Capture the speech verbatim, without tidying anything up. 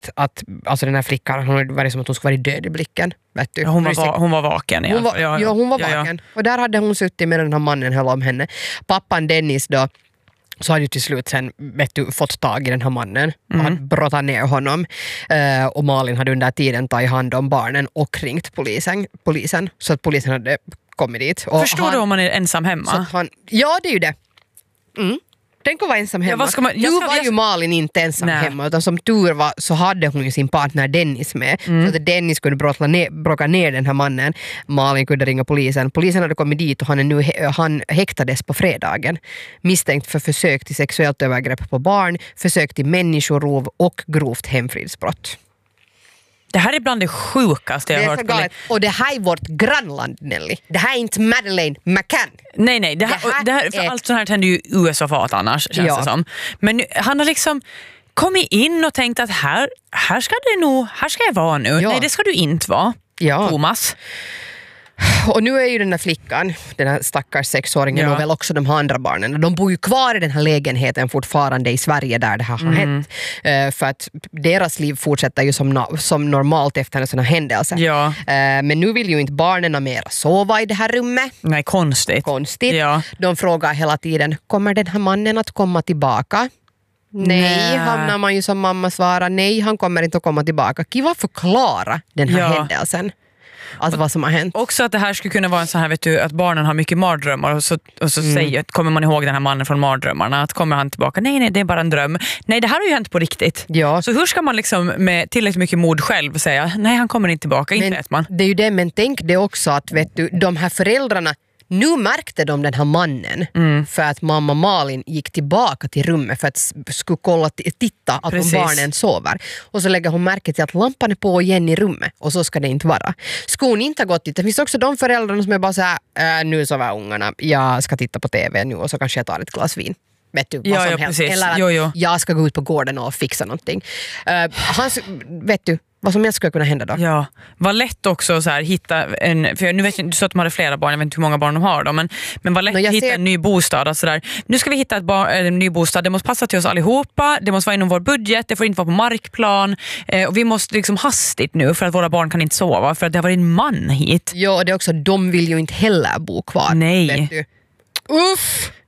att, att alltså den här flickan, hon var det som att hon skulle vara död i blicken. Vet du? Ja, hon, var, va, hon var vaken. Hon var, ja, ja. ja, hon var vaken. Ja, ja. Och där hade hon suttit med den här mannen höll om henne. Pappan Dennis då, så hade ju till slut sen vet du, fått tag i den här mannen och mm. hade brottat ner honom. Uh, och Malin hade under tiden tagit hand om barnen och ringt polisen, polisen så att polisen hade kommit dit. Och Förstår han, du om man är ensam hemma? Han, ja, det är ju det. Mm. Tänk att vara ensam hemma. Ja, man, nu ska, var jag... ju Malin inte ensam Nej. hemma utan som tur var så hade hon ju sin partner Dennis med. Mm. Så att Dennis kunde bråka ner, bråka ner den här mannen. Malin kunde ringa polisen. Polisen hade kommit dit och han, är nu, han häktades på fredagen. Misstänkt för försök till sexuellt övergrepp på barn, försök till människorov och grovt hemfridsbrott. Det här är bland det sjukaste jag har hört. Galet. Och det här är vårt grannland, Nelly. Det här är inte Madeleine McCann. Nej, nej. Det här, det här, det här, för är... allt sånt här händer ju i U S A för att annars, känns ja. det som. Men nu, han har liksom kommit in och tänkt att här, här ska det nog, här ska jag vara nu. Ja. Nej, det ska du inte vara, ja. Thomas. Och nu är ju den där flickan, den här stackars sexåringen ja. och väl också de här andra barnen. De bor ju kvar i den här lägenheten fortfarande i Sverige där det här har mm. hänt. Uh, för att deras liv fortsätter ju som, no- som normalt efter en sån här händelse. Ja. Uh, men nu vill ju inte barnen mer sova i det här rummet. Nej, konstigt. Konstigt. Ja. De frågar hela tiden, kommer den här mannen att komma tillbaka? Nej, nej. Hamnar man ju som mamma svarar, nej, han kommer inte att komma tillbaka. Kiva förklara den här ja. händelsen. Alltså vad som har hänt. Också att det här skulle kunna vara en sån här, vet du, att barnen har mycket mardrömmar och så, och så mm. säger, kommer man ihåg den här mannen från mardrömmarna, att kommer han tillbaka? Nej, nej, det är bara en dröm. Nej, det här har ju hänt på riktigt. Ja. Så hur ska man liksom med tillräckligt mycket mod själv säga, nej, han kommer inte tillbaka, men inte vet man. Det är ju det, men tänk det också att vet du, de här föräldrarna, nu märkte de den här mannen mm. för att mamma Malin gick tillbaka till rummet för att skulle kolla t- titta att om barnen sover. Och så lägger hon märke till att lampan är på igen i rummet och så ska det inte vara. Skulle hon inte ha gått dit? Det finns också de föräldrarna som är bara så här, äh, nu sover ungarna, jag ska titta på tv nu och så kanske jag tar ett glas vin. Vet du, ja, vad som ja, helst. Precis. Eller att jo, jo. jag ska gå ut på gården och fixa någonting. Uh, han, vet du, vad som helst skulle kunna hända då. Ja, vad lätt också så här, hitta en, för nu vet jag, du sa att de hade flera barn, jag vet inte hur många barn de har då, men, men vad lätt att hitta ser... en ny bostad. Alltså där. Nu ska vi hitta ett bar, en ny bostad, det måste passa till oss allihopa, det måste vara inom vår budget, det får inte vara på markplan eh, och vi måste liksom hastigt nu för att våra barn kan inte sova för att det har varit en man hit. Ja, och det är också, de vill ju inte heller bo kvar. Nej. Vet du. Uff!